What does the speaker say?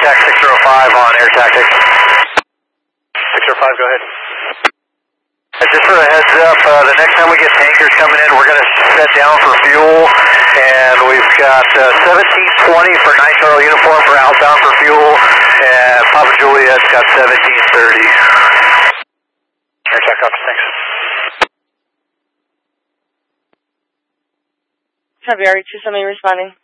Tac 605 on air tactics. 605, go ahead. Just for a heads up, the next time we get tankers coming in, we're going to set down for fuel, and we've got 1720 for Night Charlie uniform for outbound for fuel, and Papa Juliet's got 1730. Air tac off, thanks. February 27 responding.